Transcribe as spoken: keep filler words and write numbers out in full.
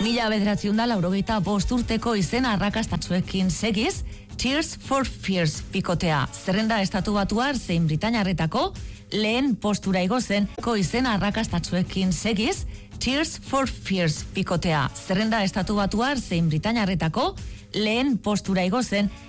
Mila bederatziehun eta laurogeita bost urteko izen arrakastatsuekin segiz, Tears for Fears bikotea. Zerrenda estatu batuar zein Britainiarretako lehen postura igo zen ko izen arrakastatsuekin segiz, Tears for Fears bikotea. Zerrenda estatu batuar zein Britainiarretako lehen postura igo zen